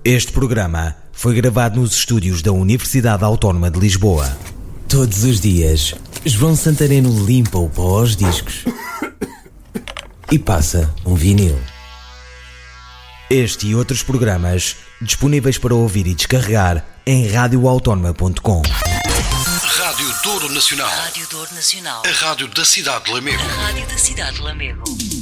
Este programa foi gravado nos estúdios da Universidade Autónoma de Lisboa. Todos os dias, João Santareno limpa o pó aos discos e passa um vinil. Este e outros programas disponíveis para ouvir e descarregar em radioautónoma.com. Rádio Douro Nacional. Rádio Douro Nacional. A rádio da cidade de Lamego. A rádio da cidade de Lamego.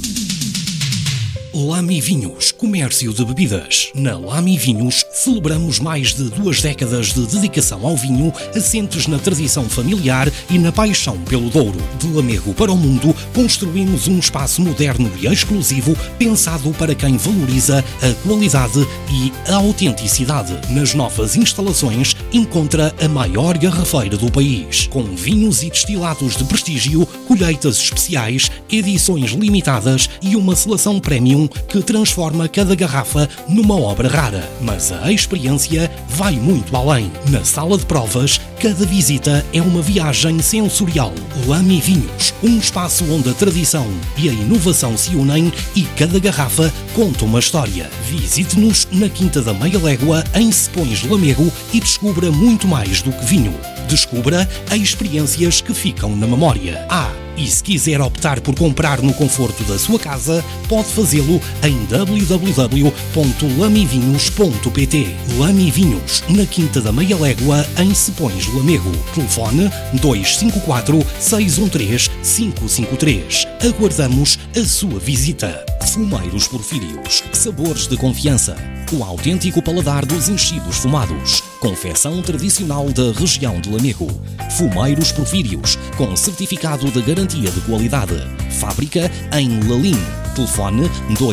Lamy Vinhos, comércio de bebidas. Na Lamy Vinhos, celebramos mais de 2 décadas de dedicação ao vinho, assentes na tradição familiar e na paixão pelo Douro. De Lamego para o mundo, construímos um espaço moderno e exclusivo, pensado para quem valoriza a qualidade e a autenticidade. Nas novas instalações, encontra a maior garrafeira do país, com vinhos e destilados de prestígio, colheitas especiais, edições limitadas e uma seleção premium que transforma cada garrafa numa obra rara. Mas a experiência vai muito além. Na sala de provas, cada visita é uma viagem sensorial. Lamy Vinhos, um espaço onde a tradição e a inovação se unem e cada garrafa conta uma história. Visite-nos na Quinta da Meia Légua, em Sepões, Lamego, e descubra muito mais do que vinho. Descubra as experiências que ficam na memória. E se quiser optar por comprar no conforto da sua casa, pode fazê-lo em www.lamyvinhos.pt. Lamy Vinhos, na Quinta da Meia Légua, em Sepões, Lamego. Telefone 254-613-553. Aguardamos a sua visita. Fumeiros Porfírios, sabores de confiança. O autêntico paladar dos enchidos fumados. Confecção tradicional da região de Lamego. Fumeiros Porfírios, com certificado de garantia de qualidade. Fábrica em Lalim. Telefone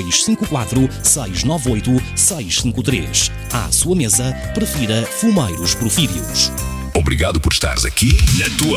254-698-653. À sua mesa, prefira Fumeiros Porfírios. Obrigado por estares aqui na tua